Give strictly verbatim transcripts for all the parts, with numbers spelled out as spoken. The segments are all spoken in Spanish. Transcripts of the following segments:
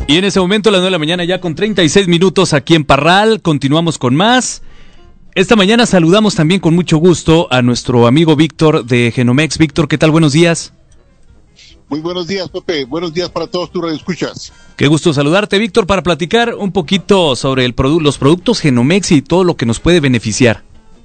Y en ese momento, a las nueve de la mañana, ya con treinta y seis minutos aquí en Parral, continuamos con más. Esta mañana saludamos también con mucho gusto a nuestro amigo Víctor de Genomex. Víctor, ¿qué tal? Buenos días. Muy buenos días, Pepe. Buenos días para todos tus radioescuchas. Qué gusto saludarte, Víctor, para platicar un poquito sobre el produ- los productos Genomex y todo lo que nos puede beneficiar.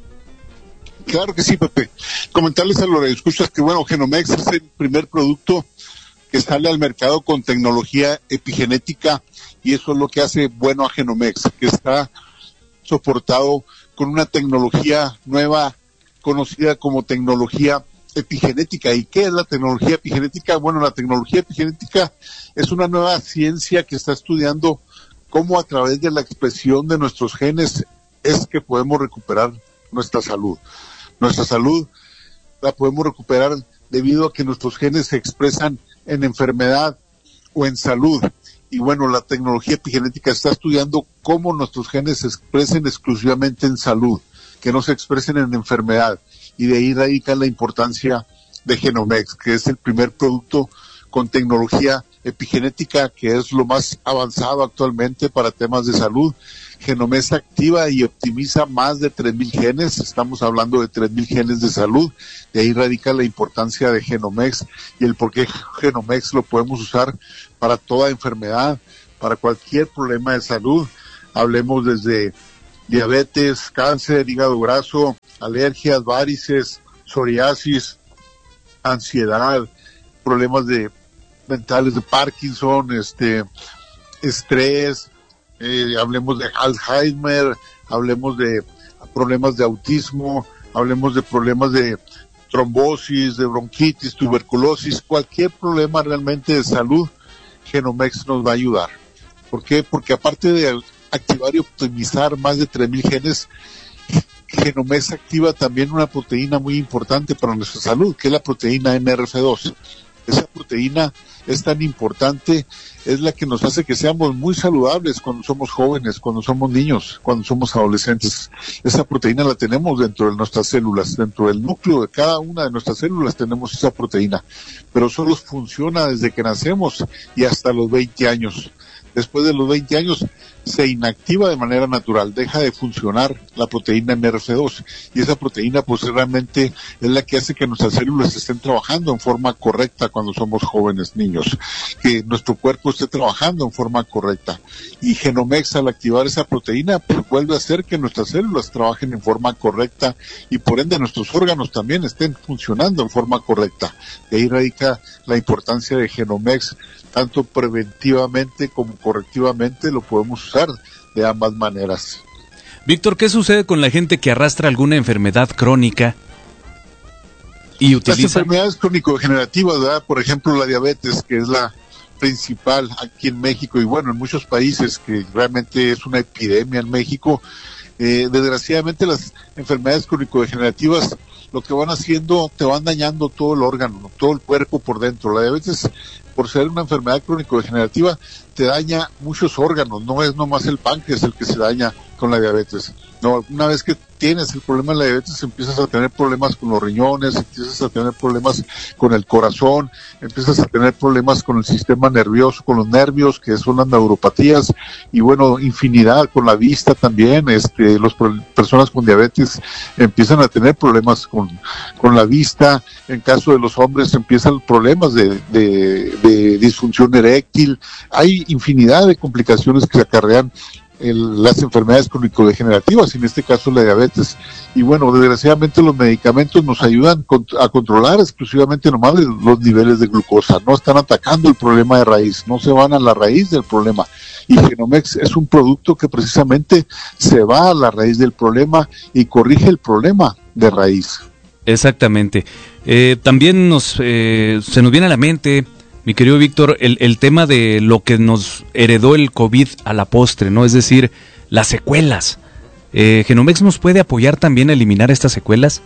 Claro que sí, Pepe. Comentarles a los radioescuchas que, bueno, Genomex es el primer producto que sale al mercado con tecnología epigenética, y eso es lo que hace bueno a Genomex, que está soportado con una tecnología nueva conocida como tecnología epigenética. ¿Y qué es la tecnología epigenética? Bueno, la tecnología epigenética es una nueva ciencia que está estudiando cómo a través de la expresión de nuestros genes es que podemos recuperar nuestra salud. Nuestra salud la podemos recuperar debido a que nuestros genes se expresan en enfermedad o en salud. Y bueno, la tecnología epigenética está estudiando cómo nuestros genes se expresen exclusivamente en salud, que no se expresen en enfermedad. Y de ahí radica la importancia de Genomex, que es el primer producto con tecnología epigenética, que es lo más avanzado actualmente para temas de salud. Genomex activa y optimiza más de tres mil genes, estamos hablando de tres mil genes de salud. De ahí radica la importancia de Genomex y el por qué Genomex lo podemos usar para toda enfermedad, para cualquier problema de salud. Hablemos desde diabetes, cáncer, hígado graso, alergias, varices, psoriasis, ansiedad, problemas de mentales de Parkinson, este, estrés, eh, hablemos de Alzheimer, hablemos de problemas de autismo, hablemos de problemas de trombosis, de bronquitis, tuberculosis, cualquier problema realmente de salud, Genomex nos va a ayudar. ¿Por qué? Porque aparte de activar y optimizar más de tres mil genes, Genomex activa también una proteína muy importante para nuestra salud, que es la proteína eme erre efe dos. Esa proteína es tan importante, es la que nos hace que seamos muy saludables cuando somos jóvenes, cuando somos niños, cuando somos adolescentes. Esa proteína la tenemos dentro de nuestras células, dentro del núcleo de cada una de nuestras células tenemos esa proteína, pero solo funciona desde que nacemos y hasta los veinte años. Después de los veinte años se inactiva de manera natural, deja de funcionar la proteína eme erre efe dos, y esa proteína pues realmente es la que hace que nuestras células estén trabajando en forma correcta cuando somos jóvenes niños, que nuestro cuerpo esté trabajando en forma correcta. Y Genomex, al activar esa proteína, pues vuelve a hacer que nuestras células trabajen en forma correcta y por ende nuestros órganos también estén funcionando en forma correcta. De ahí radica la importancia de Genomex, tanto preventivamente como correctivamente lo podemos usar de ambas maneras. Víctor, ¿qué sucede con la gente que arrastra alguna enfermedad crónica y utiliza? Las enfermedades crónico-degenerativas, ¿verdad? Por ejemplo, la diabetes, que es la principal aquí en México y bueno, en muchos países, que realmente es una epidemia en México. Eh, desgraciadamente las enfermedades crónico-degenerativas lo que van haciendo, te van dañando todo el órgano, todo el cuerpo por dentro. La diabetes, por ser una enfermedad crónico-degenerativa, te daña muchos órganos, no es nomás el páncreas el que se daña con la diabetes. No, una vez que tienes el problema de la diabetes, empiezas a tener problemas con los riñones, empiezas a tener problemas con el corazón, empiezas a tener problemas con el sistema nervioso, con los nervios, que son las neuropatías, y bueno, infinidad con la vista también. Este, las personas con diabetes empiezan a tener problemas con, con la vista. En caso de los hombres empiezan problemas de, de, de disfunción eréctil. Hay infinidad de complicaciones que se acarrean El, las enfermedades crónico-degenerativas, en este caso la diabetes. Y bueno, desgraciadamente los medicamentos nos ayudan a controlar exclusivamente nomás los niveles de glucosa, no están atacando el problema de raíz, no se van a la raíz del problema. Y Genomex es un producto que precisamente se va a la raíz del problema y corrige el problema de raíz. Exactamente. Eh, también nos eh, se nos viene a la mente, mi querido Víctor, el, el tema de lo que nos heredó el COVID a la postre, ¿no? Es decir, las secuelas. Eh, ¿Genomex nos puede apoyar también a eliminar estas secuelas?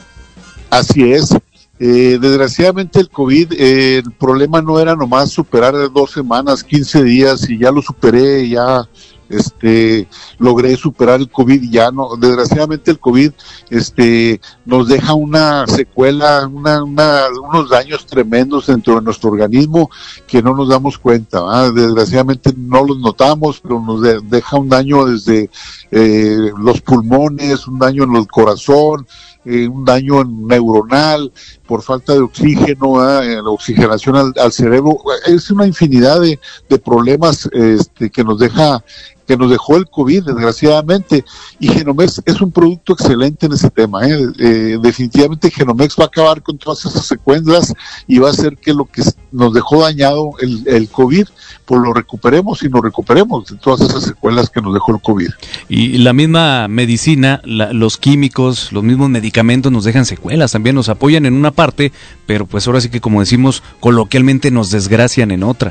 Así es. Eh, desgraciadamente el COVID, eh, el problema no era nomás superar dos semanas, quince días y ya lo superé, ya este, logré superar el COVID y ya no, desgraciadamente el COVID, este, nos deja una secuela, una, una, unos daños tremendos dentro de nuestro organismo que no nos damos cuenta, ¿verdad? Desgraciadamente no los notamos, pero nos de, deja un daño desde eh, los pulmones, un daño en el corazón, eh, un daño neuronal por falta de oxígeno, ¿eh? La oxigenación al, al cerebro, es una infinidad de, de problemas este, que nos deja que nos dejó el COVID, desgraciadamente, y Genomex es un producto excelente en ese tema, ¿eh? Eh, definitivamente Genomex va a acabar con todas esas secuelas y va a hacer que lo que nos dejó dañado el, el COVID, pues lo recuperemos y nos recuperemos de todas esas secuelas que nos dejó el COVID. Y la misma medicina, la, los químicos, los mismos medicamentos nos dejan secuelas, también nos apoyan en una parte, pero pues ahora sí que, como decimos coloquialmente, nos desgracian en otra.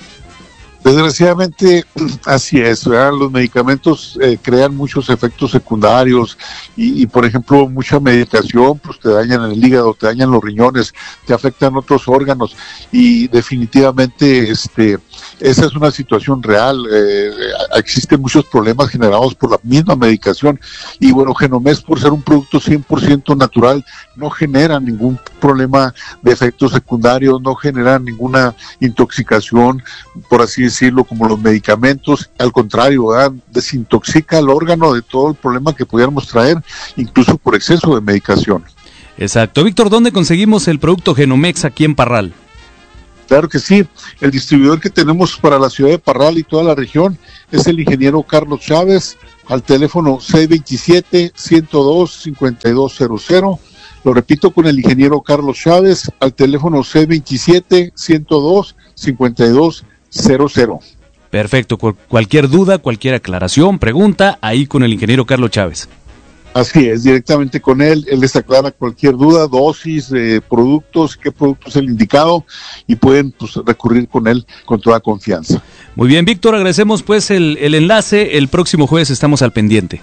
Desgraciadamente así es, ¿verdad? Los medicamentos eh, crean muchos efectos secundarios y, y por ejemplo mucha medicación pues te dañan el hígado, te dañan los riñones, te afectan otros órganos y definitivamente este esa es una situación real. Eh, existen muchos problemas generados por la misma medicación y bueno, Genomex, por ser un producto cien por ciento natural, no genera ningún problema de efectos secundarios, no genera ninguna intoxicación, por así decirlo, como los medicamentos. Al contrario, ¿verdad? Desintoxica el órgano de todo el problema que pudiéramos traer, incluso por exceso de medicación. Exacto. Víctor, ¿dónde conseguimos el producto Genomex aquí en Parral? Claro que sí, el distribuidor que tenemos para la ciudad de Parral y toda la región es el ingeniero Carlos Chávez, al teléfono seis dos siete, uno cero dos, cinco dos cero cero. Lo repito, con el ingeniero Carlos Chávez, al teléfono seis dos siete, uno cero dos, cinco dos cero cero. Perfecto, Cu- cualquier duda, cualquier aclaración, pregunta, ahí con el ingeniero Carlos Chávez. Así es, directamente con él, él les aclara cualquier duda, dosis, eh, productos, qué producto es el indicado y pueden pues, recurrir con él con toda confianza. Muy bien, Víctor, agradecemos pues el, el enlace, el próximo jueves estamos al pendiente.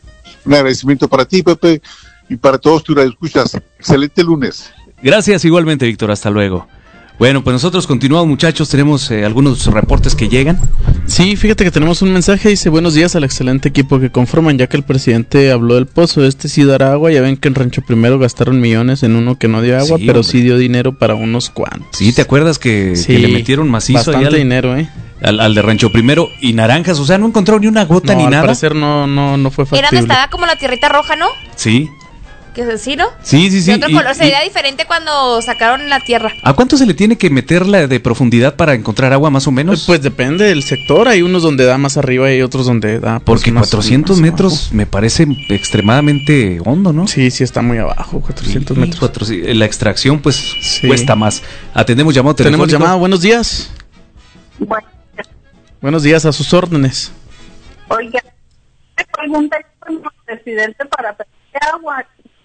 Un agradecimiento para ti, Pepe, y para todos tus radioescuchas. Excelente lunes. Gracias igualmente, Víctor, hasta luego. Bueno, pues nosotros continuamos, muchachos, tenemos eh, algunos reportes que llegan. Sí, fíjate que tenemos un mensaje, dice: buenos días al excelente equipo que conforman, ya que el presidente habló del pozo, este sí dará agua, ya ven que en Rancho Primero gastaron millones en uno que no dio agua, Sí, pero hombre. sí dio dinero para unos cuantos. Sí, ¿te acuerdas que, Sí, que le metieron macizo bastante ahí al, dinero, ¿eh? al, al de Rancho Primero y naranjas? O sea, no encontraron ni una gota No, ni al nada. parecer no, no, no fue Era donde factible. estaba como la tierrita roja, ¿no? Sí, Que sí, ¿no? sí, sí, sí. De otro y- color, y- sería diferente cuando sacaron la tierra. ¿A cuánto se le tiene que meterla de profundidad para encontrar agua más o menos? Pues depende del sector, hay unos donde da más arriba y otros donde da pues, Porque más- cuatrocientos más metros abajo. me parece extremadamente hondo, ¿no? Sí, sí está muy abajo, cuatrocientos Y- y metros. cuatro- la extracción pues Sí. cuesta más. Atendemos llamado telefónico. Tenemos llamada, buenos días. Bueno, Buenos días, a sus órdenes. oiga, me pregunta el presidente para pedir agua,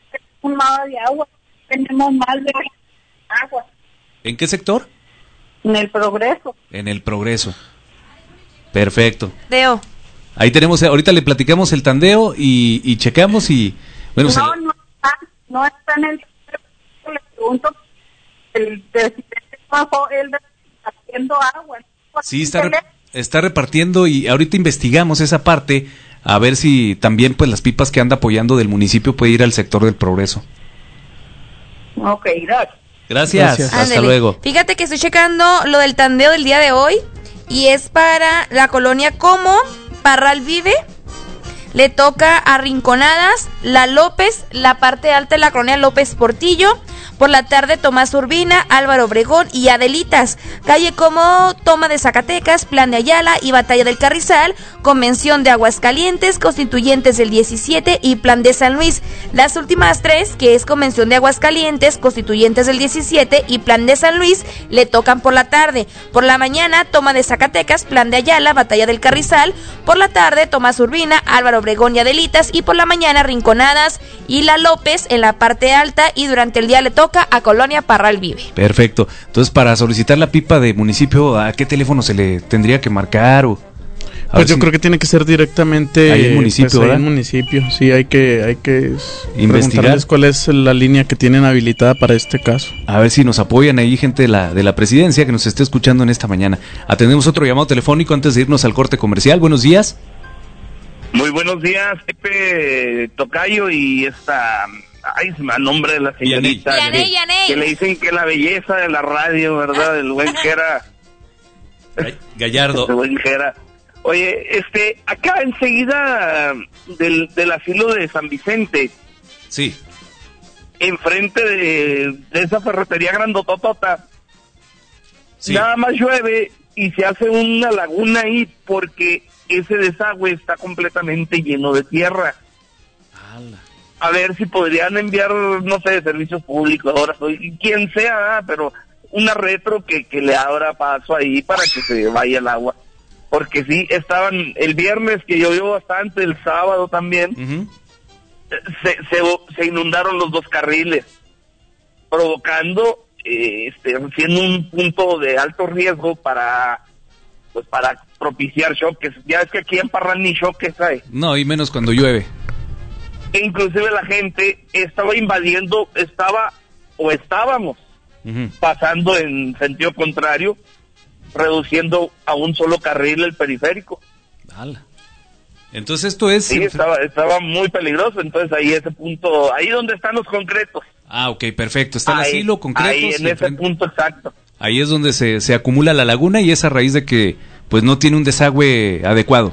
un mapa de agua, tenemos más de agua ¿En qué sector? en el Progreso. En el Progreso. Perfecto. Deo. Ahí tenemos, ahorita le platicamos el tandeo y, y checamos y... Bueno, se- No, no está, no está en el le pregunto, el presidente bajó él haciendo agua. sí, está, re- está repartiendo y ahorita investigamos esa parte a ver si también pues las pipas que anda apoyando del municipio puede ir al sector del Progreso. Ok, gracias. Gracias, Gracias. hasta Ándale. luego. Fíjate que estoy checando lo del tandeo del día de hoy y es para la colonia Como, Parral Vive. Le toca a Rinconadas, La López, la parte alta de la colonia López Portillo. Por la tarde, Tomás Urbina, Álvaro Obregón y Adelitas. Calle Como, Toma de Zacatecas, Plan de Ayala y Batalla del Carrizal. Convención de Aguascalientes, Constituyentes del diecisiete y Plan de San Luis. Las últimas tres, que es Convención de Aguascalientes, Constituyentes del diecisiete y Plan de San Luis, le tocan por la tarde. Por la mañana, Toma de Zacatecas, Plan de Ayala, Batalla del Carrizal. Por la tarde, Tomás Urbina, Álvaro Obregón y Adelitas. Y por la mañana, Rinconadas y La López en la parte alta. Y durante el día le toca a Colonia Parral Vive. Perfecto. Entonces, para solicitar la pipa de municipio, ¿a qué teléfono se le tendría que marcar? O, Pues yo creo que tiene que ser directamente Ahí en municipio, pues, ahí ¿verdad? en municipio. Sí, hay que hay que Investigar. preguntarles cuál es la línea que tienen habilitada para este caso. A ver si nos apoyan ahí gente de la, de la presidencia que nos esté escuchando en esta mañana. Atendemos otro llamado telefónico antes de irnos al corte comercial. Buenos días. Muy buenos días, Pepe Tocayo y esta... Ay, se me nombre de la señorita. Yaney, Yaney. Que le dicen que la belleza de la radio, ¿verdad? El buen Jera. Gallardo. El buen Jera. Oye, este, acá enseguida del, del asilo de San Vicente. Sí. Enfrente de, de esa ferretería grandototota. Sí. Nada más llueve y se hace una laguna ahí porque ese desagüe está completamente lleno de tierra. ¡Hala! A ver si podrían enviar, no sé, servicios públicos, ahora soy quien sea, pero una retro que, que le abra paso ahí para que se vaya el agua. Porque sí, estaban el viernes que llovió bastante, el sábado también, Uh-huh. se, se, se inundaron los dos carriles, provocando, eh, este, siendo un punto de alto riesgo para, pues para propiciar choques. Ya es que aquí en Parral ni choques hay. No, y menos cuando llueve. E inclusive la gente estaba invadiendo, estaba o estábamos Uh-huh. pasando en sentido contrario, reduciendo a un solo carril el periférico. ¡Hala! Entonces esto es... Sí, estaba, estaba muy peligroso, entonces ahí ese punto, ahí donde están los concretos. Ah, ok, perfecto. Está el Ahí, asilo, concretos. ahí en y ese enfrente- punto exacto. Ahí es donde se, se acumula la laguna y es a raíz de que pues no tiene un desagüe adecuado.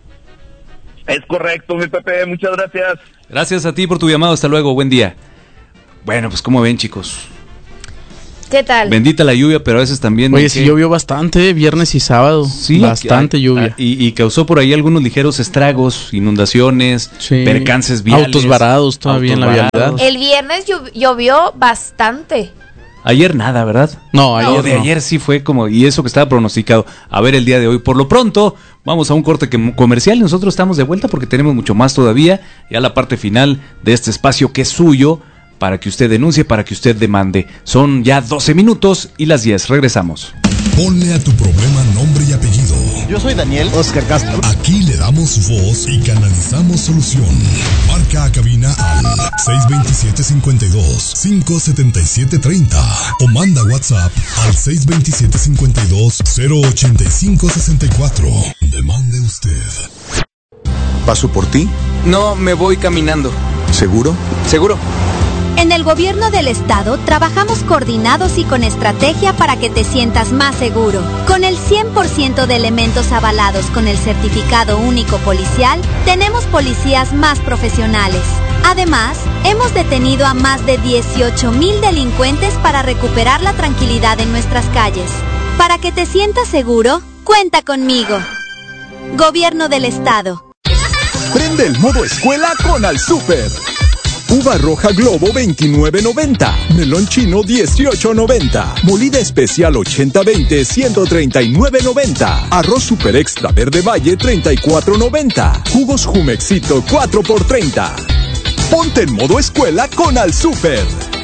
Es correcto, mi Pepe, muchas gracias. Gracias a ti por tu llamado, hasta luego, buen día. Bueno, pues como ven, chicos, ¿Qué tal? bendita la lluvia, pero a veces también... Oye, ¿qué? sí llovió bastante, viernes y sábado. Sí, bastante ah, lluvia. ah, y, y causó por ahí algunos ligeros estragos, inundaciones, Sí. percances viales. Autos varados todavía en la autos vialidad. varados. El viernes llo- llovió bastante. Ayer nada, ¿verdad? No, ayer Lo de no. ayer sí fue como, y eso que estaba pronosticado. A ver el día de hoy. Por lo pronto, vamos a un corte que- comercial y nosotros estamos de vuelta porque tenemos mucho más todavía. Ya la parte final de este espacio que es suyo, para que usted denuncie, para que usted demande. Son ya doce minutos y las diez. Regresamos. Ponle a tu problema nombre y apellido. Yo soy Daniel Oscar Castro. Aquí le damos voz y canalizamos solución. Marca a cabina al seis dos siete, cinco dos, cinco siete siete tres cero o manda WhatsApp al seis dos siete, cinco dos, cero ocho cinco seis cuatro. Demande usted. ¿Paso por ti? No, me voy caminando. ¿Seguro? ¿Seguro? En el gobierno del estado trabajamos coordinados y con estrategia para que te sientas más seguro. Con el cien por ciento de elementos avalados con el certificado único policial, tenemos policías más profesionales. Además, hemos detenido a más de dieciocho mil delincuentes para recuperar la tranquilidad en nuestras calles. Para que te sientas seguro, cuenta conmigo. Gobierno del estado. Prende el modo escuela con Al Super. Uva roja Globo veintinueve noventa, melón chino dieciocho noventa, molida especial ochenta veinte ciento treinta y nueve noventa, arroz super extra verde valle treinta y cuatro noventa, jugos Jumexito cuatro por treinta. Ponte en modo escuela con Al Super.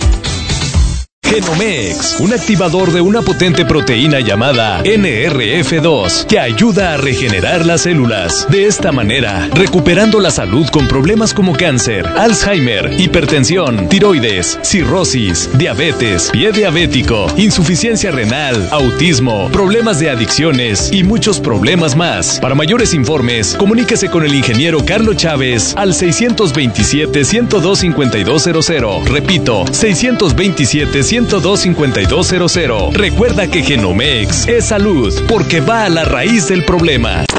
Genomex, un activador de una potente proteína llamada N R F dos que ayuda a regenerar las células. De esta manera, recuperando la salud con problemas como cáncer, Alzheimer, hipertensión, tiroides, cirrosis, diabetes, pie diabético, insuficiencia renal, autismo, problemas de adicciones y muchos problemas más. Para mayores informes, comuníquese con el ingeniero Carlos Chávez al seis dos siete, ciento dos, cincuenta y dos cero cero. Repito, seis dos siete, ciento dos, cincuenta y dos cero cero. Recuerda que Genomex es salud porque va a la raíz del problema.